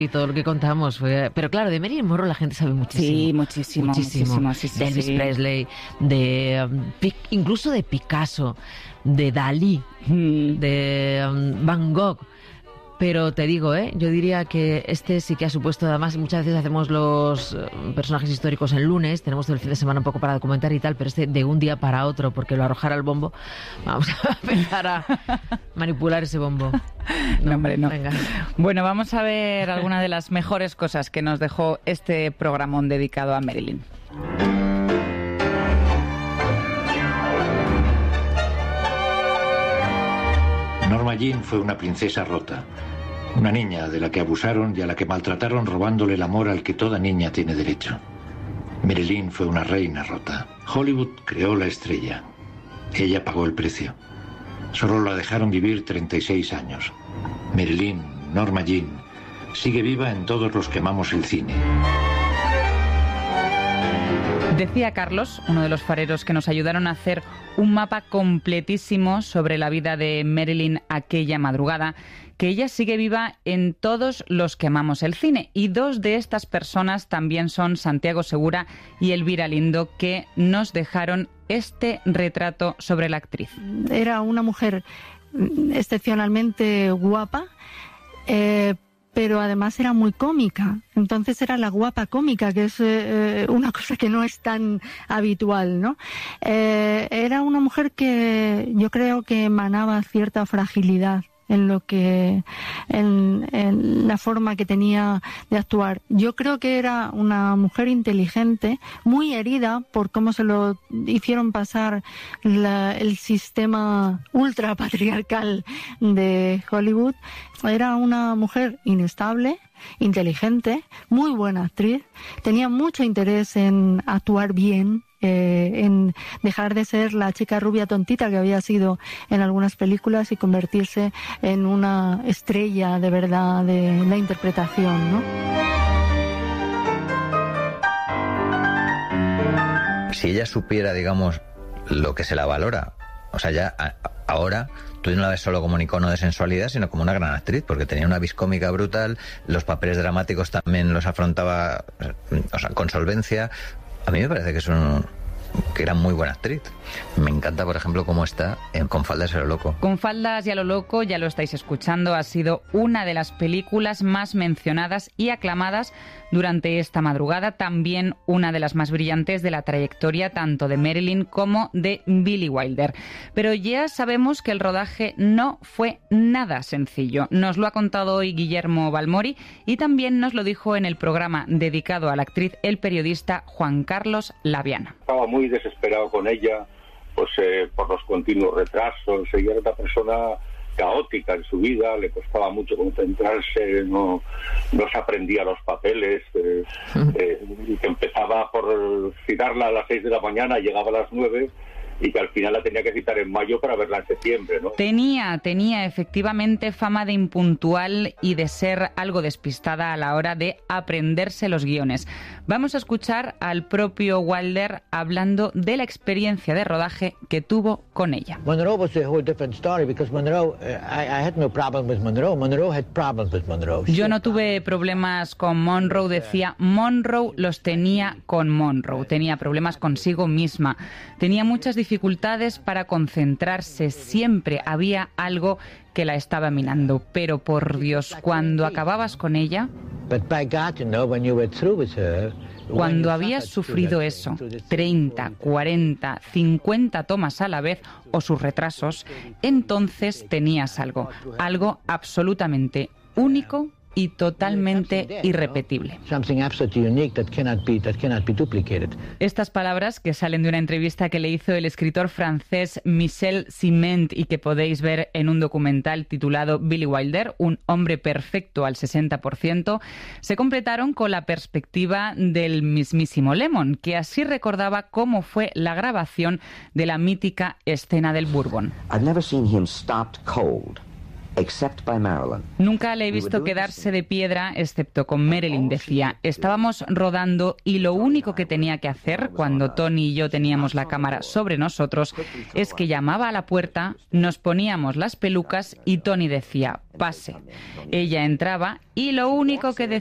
y todo lo que contamos fue... Pero claro, de Marilyn Monroe la gente sabe muchísimo. Sí, muchísimo. Sí, de Elvis Presley, de incluso de Picasso, de Dalí, de Van Gogh. Pero te digo, yo diría que este sí que ha supuesto, además muchas veces hacemos los personajes históricos el lunes, tenemos todo el fin de semana un poco para documentar y tal, pero este de un día para otro, porque lo arrojar al bombo, vamos a empezar a manipular ese bombo. No, hombre, no. Venga. Bueno, vamos a ver algunas de las mejores cosas que nos dejó este programón dedicado a Marilyn. Norma Jean fue una princesa rota. Una niña de la que abusaron y a la que maltrataron robándole el amor al que toda niña tiene derecho. Marilyn fue una reina rota. Hollywood creó la estrella. Ella pagó el precio. Solo la dejaron vivir 36 años. Marilyn, Norma Jean, sigue viva en todos los que amamos el cine. Decía Carlos, uno de los fareros que nos ayudaron a hacer un mapa completísimo sobre la vida de Marilyn aquella madrugada, que ella sigue viva en todos los que amamos el cine. Y dos de estas personas también son Santiago Segura y Elvira Lindo, que nos dejaron este retrato sobre la actriz. Era una mujer excepcionalmente guapa, pero además era muy cómica. Entonces era la guapa cómica, que es una cosa que no es tan habitual, ¿no? Era una mujer que yo creo que emanaba cierta fragilidad en la forma que tenía de actuar. Yo creo que era una mujer inteligente, muy herida por cómo se lo hicieron pasar el sistema ultrapatriarcal de Hollywood. Era una mujer inestable, inteligente, muy buena actriz, tenía mucho interés en actuar bien, en dejar de ser la chica rubia tontita que había sido en algunas películas y convertirse en una estrella de verdad de la interpretación, ¿no? Si ella supiera, digamos, lo que se la valora, o sea, ya ahora tú no la ves solo como un icono de sensualidad, sino como una gran actriz, porque tenía una vis cómica brutal, los papeles dramáticos también los afrontaba, o sea, con solvencia. A mí me parece que era muy buena actriz. Me encanta, por ejemplo, cómo está en Con faldas y a lo loco. Con faldas y a lo loco, ya lo estáis escuchando, ha sido una de las películas más mencionadas y aclamadas durante esta madrugada. También una de las más brillantes de la trayectoria tanto de Marilyn como de Billy Wilder. Pero ya sabemos que el rodaje no fue nada sencillo. Nos lo ha contado hoy Guillermo Balmori y también nos lo dijo en el programa dedicado a la actriz el periodista Juan Carlos Laviana. Estaba muy desesperado con ella, pues por los continuos retrasos. Ella era una persona caótica en su vida, le costaba mucho concentrarse, no se aprendía los papeles, que empezaba por citarla a las 6 de la mañana, llegaba a las 9 y que al final la tenía que citar en mayo para verla en septiembre, ¿no? Tenía efectivamente fama de impuntual y de ser algo despistada a la hora de aprenderse los guiones. Vamos a escuchar al propio Wilder hablando de la experiencia de rodaje que tuvo con ella. Monroe was a whole different story because Monroe, I had no problem with Monroe. Monroe had problems with Monroe. Yo no tuve problemas con Monroe, decía. Monroe los tenía con Monroe. Tenía problemas consigo misma. Tenía muchas dificultades para concentrarse. Siempre había algo que la estaba minando. Pero por Dios, cuando acababas con ella, cuando habías sufrido eso, 30, 40, 50 tomas a la vez o sus retrasos, entonces tenías algo absolutamente único y totalmente irrepetible. Estas palabras que salen de una entrevista que le hizo el escritor francés Michel Ciment y que podéis ver en un documental titulado Billy Wilder, un hombre perfecto al 60%, se completaron con la perspectiva del mismísimo Lemmon, que así recordaba cómo fue la grabación de la mítica escena del Bourbon. I've never seen him stopped cold except by Marilyn. Nunca le he visto quedarse de piedra, excepto con Marilyn, decía. Estábamos rodando y lo único que tenía que hacer cuando Tony y yo teníamos la cámara sobre nosotros es que llamaba a la puerta, nos poníamos las pelucas y Tony decía, pase. Ella entraba y lo único que decía